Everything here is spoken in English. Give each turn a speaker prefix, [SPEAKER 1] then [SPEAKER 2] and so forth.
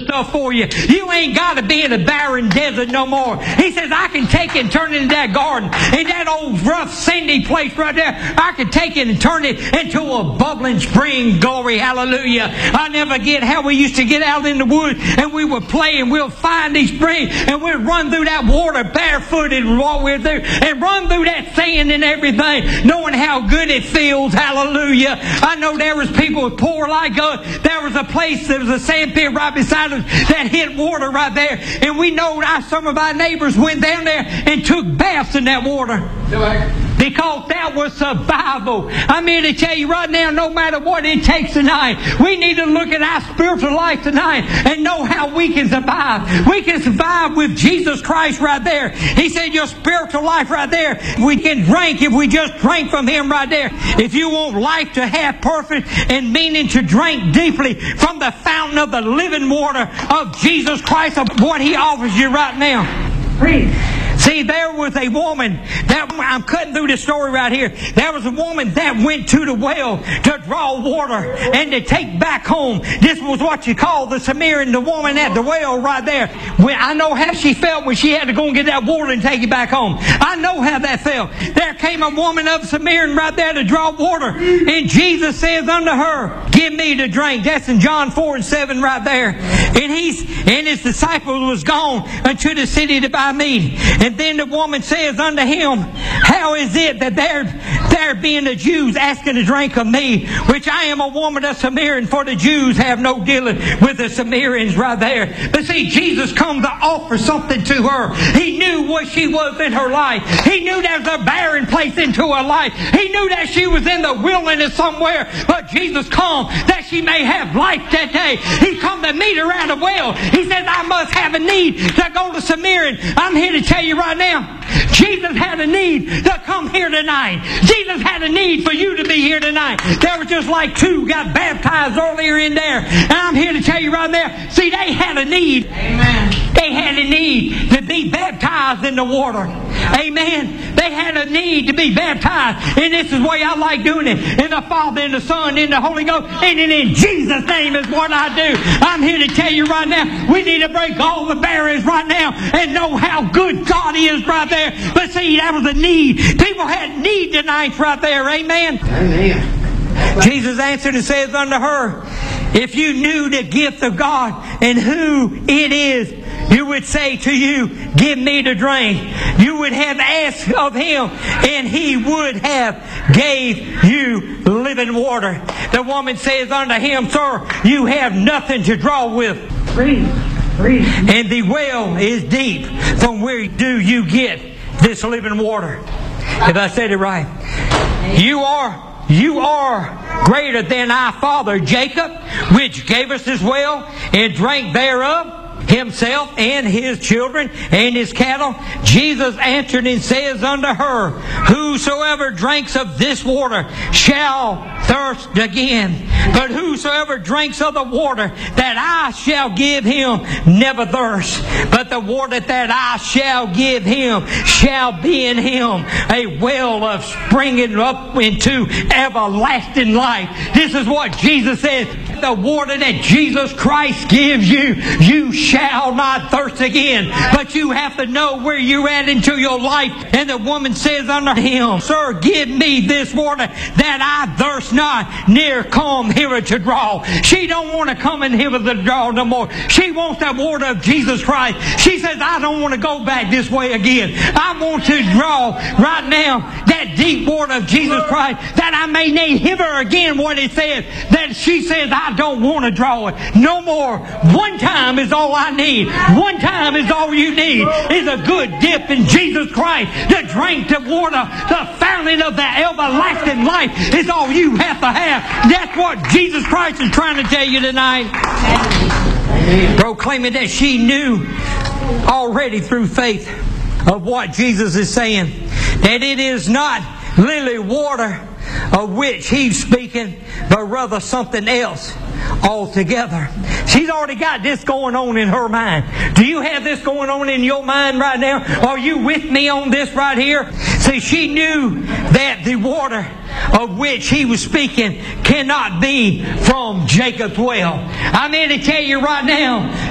[SPEAKER 1] stuff for you. You ain't got to be in a barren desert no more. He says, I can take it and turn it into that garden. In that old rough sandy place right there, I can take it and turn it into a bubbling spring. Glory, hallelujah. I never forget how we used to get out in the woods and we would play and we'll find these springs and we'll run through that water barefooted while we're there and run through that sand and everything, knowing how good it feels. Hallelujah. I know there was people poor like us. There was a place, there was a sand pit right beside us that hit water right there. And we know some of our neighbors went down there and took baths in that water. Because that was survival. I'm here to tell you right now, no matter what it takes tonight, we need to look at our spiritual life tonight and know how we can survive. We can survive with Jesus Christ right there. He said your spiritual life right there, we can drink if we just drink from Him right there. If you want life to have perfect and meaning to drink deeply from the fountain of the living water of Jesus Christ, of what He offers you right now. Please. See, there was a woman that, I'm cutting through this story right here. There was a woman that went to the well to draw water and to take back home. This was what you call the Samaritan, the woman at the well right there. I know how she felt when she had to go and get that water and take it back home. I know how that felt. There came a woman of Samaritan right there to draw water. And Jesus says unto her, give me to drink. That's in John 4:7 right there. And his disciples was gone unto the city to buy meat. And then the woman says unto him, how is it that there being the Jews asking to drink of me, which I am a woman of Samaritan, for the Jews have no dealing with the Samaritans right there. But see, Jesus come to offer something to her. He knew what she was in her life. He knew there was a barren place into her life. He knew that she was in the wilderness somewhere. But Jesus come that she may have life that day. He come to meet her at a well. He says, I must have a need to go to Samaritan. I'm here to tell you right now, Jesus had a need to come here tonight. Jesus had a need for you to be here tonight. There were just like two got baptized earlier in there. And I'm here to tell you right there, see, they had a need. Amen. They had a need to be baptized in the water. Amen. They had a need to be baptized. And this is the way I like doing it. In the Father, in the Son, in the Holy Ghost. And in Jesus' name is what I do. I'm here to tell you right now, we need to break all the barriers right now and know how good God is right there. But see, that was a need. People had need tonight right there. Amen. Amen. Jesus answered and says unto her, if you knew the gift of God and who it is, you would say to you, give me to drink. You would have asked of Him, and He would have gave you living water. The woman says unto Him, sir, you have nothing to draw with. And the well is deep. From where do you get this living water? If I said it right. You are greater than our father Jacob, which gave us this well and drank thereof, himself and his children and his cattle. Jesus answered and says unto her, whosoever drinks of this water shall thirst again. But whosoever drinks of the water that I shall give him never thirst. But the water that I shall give him shall be in him a well of springing up into everlasting life. This is what Jesus said. The water that Jesus Christ gives you, you shall not thirst again. But you have to know where you're at into your life. And the woman says unto him, sir, give me this water that I thirst not, near come hither to draw. She don't want to come in hither to draw no more. She wants that water of Jesus Christ. She says, I don't want to go back this way again. I want to draw right now that deep water of Jesus Christ, that I may need hither again. What it says, that she says, I don't want to draw it no more. One time is all I need. One time is all you need, is a good dip in Jesus Christ to drink the water. The fountain of the everlasting life is all you have to have. That's what Jesus Christ is trying to tell you tonight. Proclaiming that she knew already through faith of what Jesus is saying, that it is not lily water of which He's speaking, but rather something else altogether. She's already got this going on in her mind. Do you have this going on in your mind right now? Are you with me on this right here? See, she knew that the water of which He was speaking cannot be from Jacob's well. I'm here to tell you right now,